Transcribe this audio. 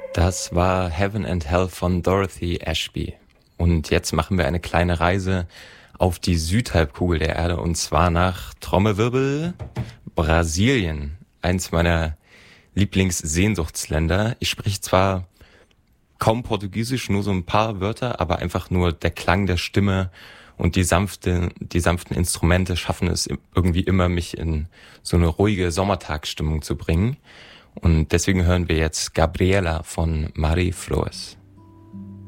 Das war Heaven and Hell von Dorothy Ashby. Und jetzt machen wir eine kleine Reise auf die Südhalbkugel der Erde und zwar nach Trommelwirbel, Brasilien. Eins meiner Lieblingssehnsuchtsländer. Ich spreche zwar kaum Portugiesisch, nur so ein paar Wörter, aber einfach nur der Klang der Stimme und die sanften Instrumente schaffen es irgendwie immer, mich in so eine ruhige Sommertagsstimmung zu bringen. Und deswegen hören wir jetzt Gabriela von Mari Flores.